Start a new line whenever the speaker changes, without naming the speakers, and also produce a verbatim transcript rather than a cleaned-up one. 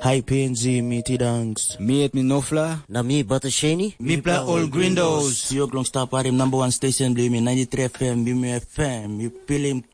Hi P N Z, me T-Dunks.
Me et me Nofla.
Na me Butter Shani.
Me play all Grindos. See you long stop at him number one station, blame me ninety-three F M, be me F M. You feel him